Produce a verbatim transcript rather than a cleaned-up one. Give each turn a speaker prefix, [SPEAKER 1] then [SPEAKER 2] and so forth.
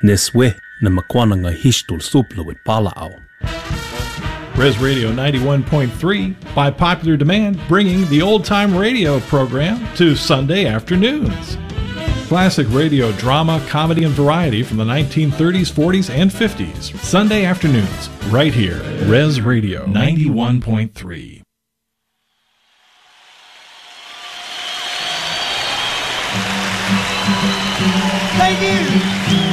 [SPEAKER 1] Neswe na makwana nga hishtul supla with palao.
[SPEAKER 2] Res Radio ninety-one point three, by popular demand, bringing the old-time radio program to Sunday afternoons. Classic radio drama, comedy, and variety from the nineteen thirties, forties, and fifties. Sunday afternoons, right here. Res Radio ninety-one point three.
[SPEAKER 3] Thank you.